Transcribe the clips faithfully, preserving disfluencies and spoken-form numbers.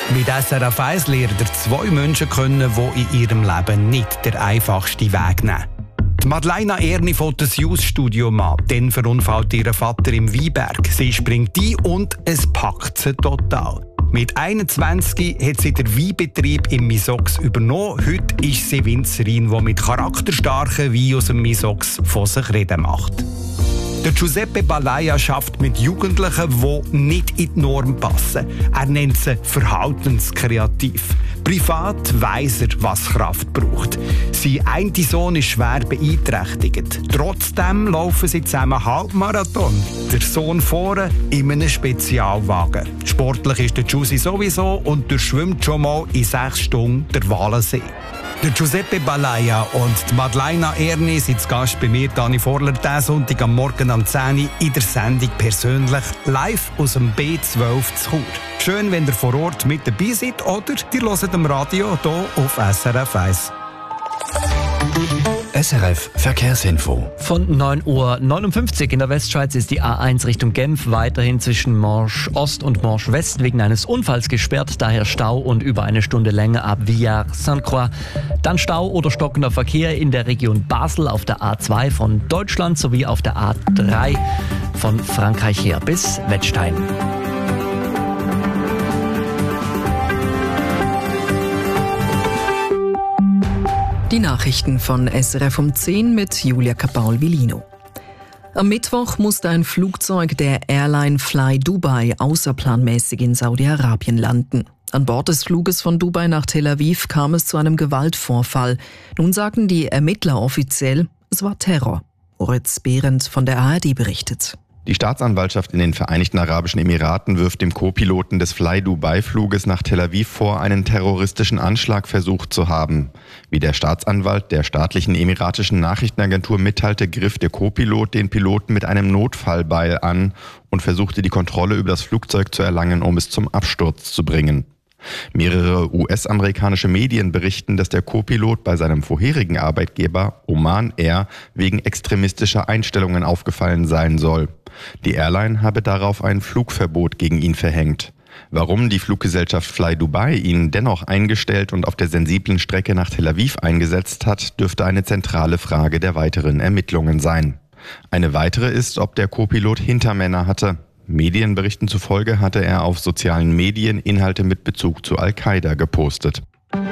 Mit S R F eins lernt ihr zwei Menschen kennen, die in ihrem Leben nicht den einfachsten Weg nehmen. Die Madeleine Erni fährt das Jus-Studio an. Dann verunfallt ihr Vater im Weinberg. Sie springt ein und es packt sie total. Mit einundzwanzig hat sie den Weinbetrieb im Misox übernommen. Heute ist sie Winzerin, die mit charakterstarken Wein aus dem Misox von sich reden macht. Der Giuseppe Balaya arbeitet mit Jugendlichen, die nicht in die Norm passen. Er nennt sie verhaltenskreativ. Privat weiss er, was Kraft braucht. Sein einer Sohn ist schwer beeinträchtigt. Trotzdem laufen sie zusammen Halbmarathon. Der Sohn vorne in einem Spezialwagen. Sportlich ist der Giussi sowieso und durchschwimmt schon mal in sechs Stunden der Walensee. Der Giuseppe Balaya und die Madeleine Erni sind zu Gast bei mir, Dani Vorler, diesen Sonntag am Morgen am zehn Uhr in der Sendung «Persönlich» live aus dem B zwölf zu Chur. Schön, wenn ihr vor Ort mit dabei seid oder ihr hört am Radio hier auf S R F eins. S R F Verkehrsinfo. Von neun Uhr neunundfünfzig in der Westschweiz ist die A eins Richtung Genf weiterhin zwischen Morsch Ost und Morsch West wegen eines Unfalls gesperrt, daher Stau und über eine Stunde länger ab Villars-Sainte-Croix. Dann Stau oder stockender Verkehr in der Region Basel auf der A zwei von Deutschland sowie auf der A drei von Frankreich her bis Wettstein. Die Nachrichten von S R F um zehn mit Julia Capaul-Vilino. Am Mittwoch musste ein Flugzeug der Airline Fly Dubai außerplanmäßig in Saudi-Arabien landen. An Bord des Fluges von Dubai nach Tel Aviv kam es zu einem Gewaltvorfall. Nun sagen die Ermittler offiziell, es war Terror. Moritz Behrendt von der A R D berichtet. Die Staatsanwaltschaft in den Vereinigten Arabischen Emiraten wirft dem Co-Piloten des Fly-Dubai-Fluges nach Tel Aviv vor, einen terroristischen Anschlag versucht zu haben. Wie der Staatsanwalt der staatlichen emiratischen Nachrichtenagentur mitteilte, griff der Co-Pilot den Piloten mit einem Notfallbeil an und versuchte die Kontrolle über das Flugzeug zu erlangen, um es zum Absturz zu bringen. Mehrere U S-amerikanische Medien berichten, dass der Co-Pilot bei seinem vorherigen Arbeitgeber Oman Air wegen extremistischer Einstellungen aufgefallen sein soll. Die Airline habe darauf ein Flugverbot gegen ihn verhängt. Warum die Fluggesellschaft Fly Dubai ihn dennoch eingestellt und auf der sensiblen Strecke nach Tel Aviv eingesetzt hat, dürfte eine zentrale Frage der weiteren Ermittlungen sein. Eine weitere ist, ob der Co-Pilot Hintermänner hatte. Medienberichten zufolge hatte er auf sozialen Medien Inhalte mit Bezug zu Al-Qaida gepostet.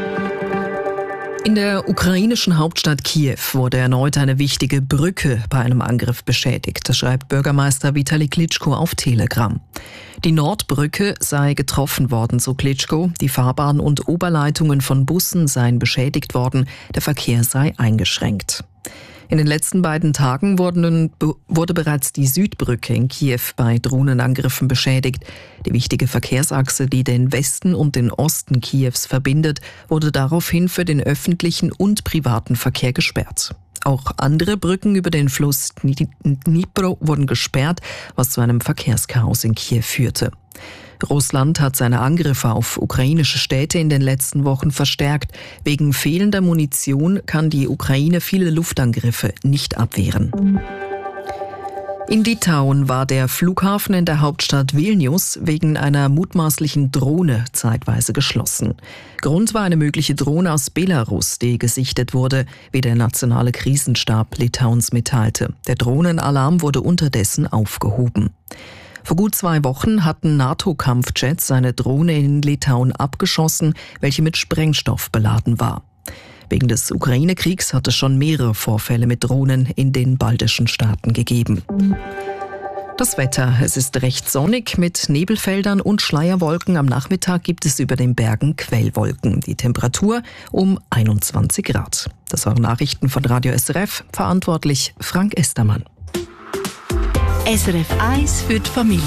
In der ukrainischen Hauptstadt Kiew wurde erneut eine wichtige Brücke bei einem Angriff beschädigt. Das schreibt Bürgermeister Vitali Klitschko auf Telegram. Die Nordbrücke sei getroffen worden, so Klitschko. Die Fahrbahn und Oberleitungen von Bussen seien beschädigt worden. Der Verkehr sei eingeschränkt. In den letzten beiden Tagen wurden, wurde bereits die Südbrücke in Kiew bei Drohnenangriffen beschädigt. Die wichtige Verkehrsachse, die den Westen und den Osten Kiews verbindet, wurde daraufhin für den öffentlichen und privaten Verkehr gesperrt. Auch andere Brücken über den Fluss Dnipro wurden gesperrt, was zu einem Verkehrschaos in Kiew führte. Russland hat seine Angriffe auf ukrainische Städte in den letzten Wochen verstärkt. Wegen fehlender Munition kann die Ukraine viele Luftangriffe nicht abwehren. In Litauen war der Flughafen in der Hauptstadt Vilnius wegen einer mutmaßlichen Drohne zeitweise geschlossen. Grund war eine mögliche Drohne aus Belarus, die gesichtet wurde, wie der nationale Krisenstab Litauens mitteilte. Der Drohnenalarm wurde unterdessen aufgehoben. Vor gut zwei Wochen hatten NATO-Kampfjets eine Drohne in Litauen abgeschossen, welche mit Sprengstoff beladen war. Wegen des Ukraine-Kriegs hat es schon mehrere Vorfälle mit Drohnen in den baltischen Staaten gegeben. Das Wetter: Es ist recht sonnig mit Nebelfeldern und Schleierwolken. Am Nachmittag gibt es über den Bergen Quellwolken. Die Temperatur um einundzwanzig Grad. Das waren Nachrichten von Radio S R F. Verantwortlich Frank Estermann. S R F eins für die Familie.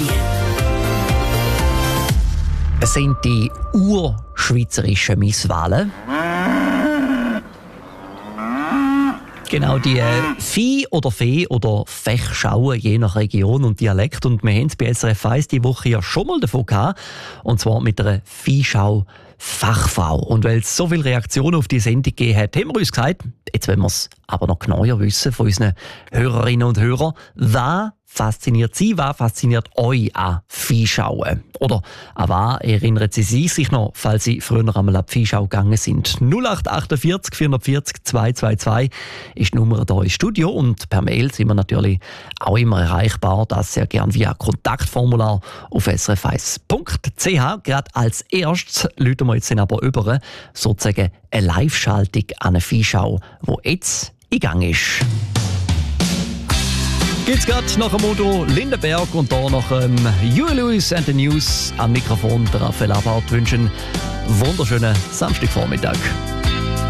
Es sind die urschweizerischen Misswahlen. Genau, die äh, Vieh oder Fee oder Fechschauen, je nach Region und Dialekt. Und wir haben es bei S R F eins diese Woche ja schon mal davon gehabt. Und zwar mit einer Viehschau Fachfrau. Und weil es so viele Reaktionen auf die Sendung gegeben hat, haben wir uns gesagt, jetzt wollen wir es aber noch genauer wissen von unseren Hörerinnen und Hörern, wer fasziniert Sie? Was fasziniert euch an Viehschauen? Oder an was erinnern Sie sich noch, falls Sie früher einmal an die Viehschau gegangen sind? null acht achtundvierzig vierundvierzig zweihundertzweiundzwanzig ist die Nummer hier ins Studio und per Mail sind wir natürlich auch immer erreichbar. Das sehr gern via Kontaktformular auf s r f eins punkt c h. Gerade als erstes läuten wir jetzt dann aber über sozusagen eine Live-Schaltung an eine Viehschau, die jetzt in Gang ist. Geht's gerade nach dem Motto Lindenberg und da nach ähm, Huey Lewis and the News am Mikrofon. Der Raphael Abart wünschen einen wunderschönen Samstagvormittag.